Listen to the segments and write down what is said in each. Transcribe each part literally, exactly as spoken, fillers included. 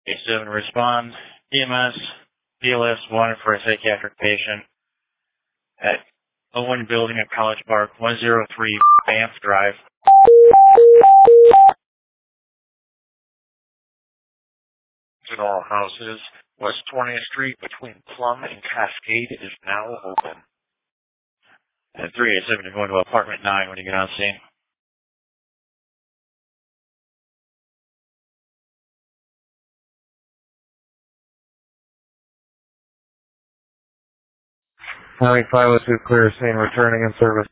A seven respond. E M S, B L S one for a psychiatric patient at Owen Building at College Park, one oh three Banff Drive. All houses, West twentieth Street between Plum and Cascade is now open. And three eight seven, you're going to apartment nine when you get on scene. County five oh two clear scene, returning in service.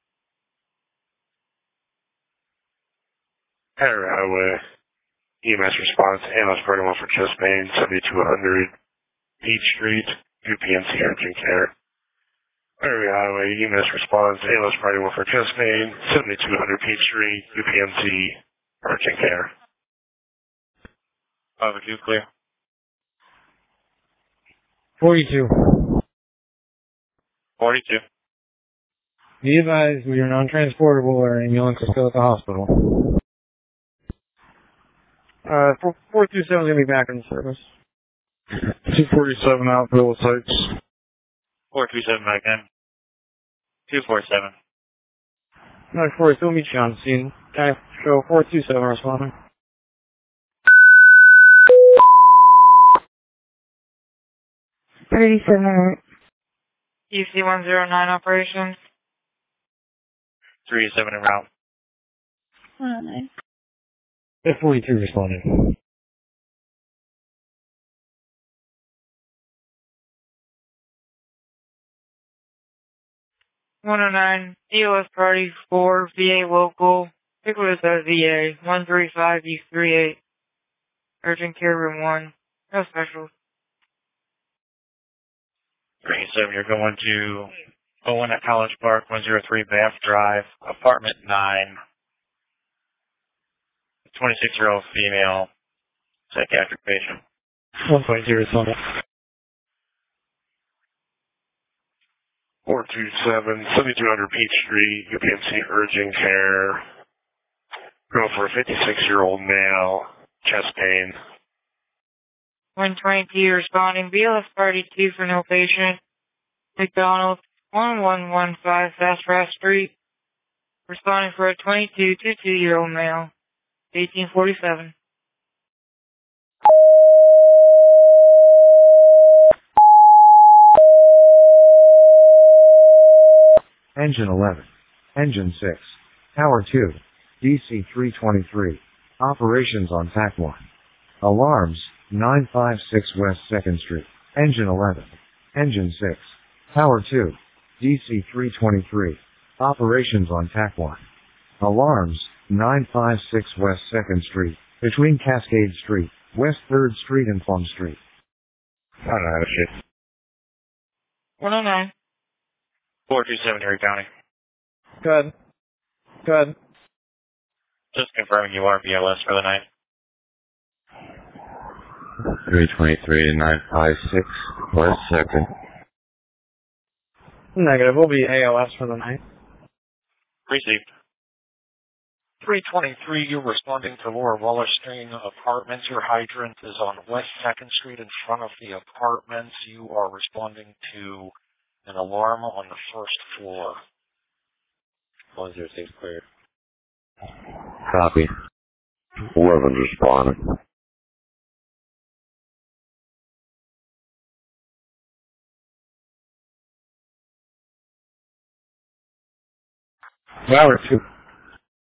Henry Highway, E M S response, ambulance thirty-one for chest pain, seventy-two hundred Peach Street, U P M C urgent care. Henry Highway, E M S response, ambulance thirty-one for chest pain, seventy-two hundred Peach Street, U P M C urgent care. five oh two clear. forty-two. forty-two. Be advised, we are non-transportable. Our ambulance is still at the hospital. Uh, four two seven is going to be back in service. two forty-seven out, Villa Sites. four two seven back in. two four seven. nine four, still meet you on scene. Okay, show four two seven responding. thirty-seven. U C one oh nine operations. three seven en route. Oh, nice. F forty-two responding. one oh nine, E O S Party four, V A local. Pick with us V A, one three five U three eight. Urgent care room one. No specials. three eight seven, you're going to Owen at College Park, one oh three Banff Drive, apartment nine. twenty-six-year-old female psychiatric patient. one point zero responding. four two seven, seventy-two hundred Peach Street, U P M C urgent care. Going for a fifty-six-year-old male, chest pain. one twenty-two responding, B L S Party two for no patient. McDonald's, one one one five Fast Fast Street. Responding for a twenty-two to two-year-old male, eighteen forty-seven. Engine eleven. Engine six. Tower two. D C three twenty-three. Operations on T A C one. Alarms, nine five six West second Street. Engine eleven. Engine six. Tower two. D C three twenty-three. Operations on T A C one. Alarms, nine five six West second Street, between Cascade Street, West third Street and Plum Street. I don't know how to shit. one oh nine. four two seven, Erie County. Good. Good. Just confirming you are B L S for the night. three twenty-three to nine five six, West second. Negative, we'll be A L S for the night. Received. three twenty-three, you're responding to Laura Wallerstein Apartments. Your hydrant is on West second Street in front of the apartments. You are responding to an alarm on the first floor. one oh six clear. Copy. eleven responding. Tower two.